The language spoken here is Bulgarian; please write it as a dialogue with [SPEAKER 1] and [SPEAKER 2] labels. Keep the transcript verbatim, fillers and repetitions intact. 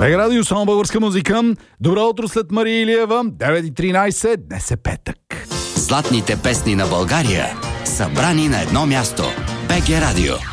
[SPEAKER 1] Бег Радио, само българска музика. Добро утро след Мария Илиева. девет и тринайсет, днес е петък.
[SPEAKER 2] Златните песни на България, събрани на едно място. Бег Радио.